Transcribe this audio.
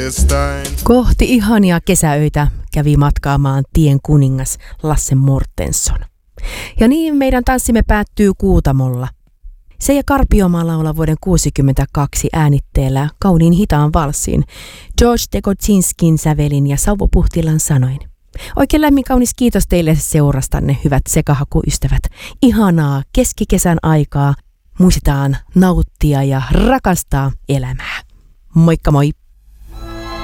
Kohti ihania kesäöitä kävi matkaamaan tien kuningas Lasse Mortensson. Ja niin meidän tanssimme päättyy Kuutamolla. Seija Karpiomaa laulaa vuoden 1962 äänitteellä kauniin hitaan valssin George Degodzinskin sävelin ja Sauvo Puhtilan sanoin. Oikein lämmin kaunis kiitos teille seurastanne, hyvät sekahakuystävät. Ihanaa keskikesän aikaa. Muistetaan nauttia ja rakastaa elämää. Moikka moi!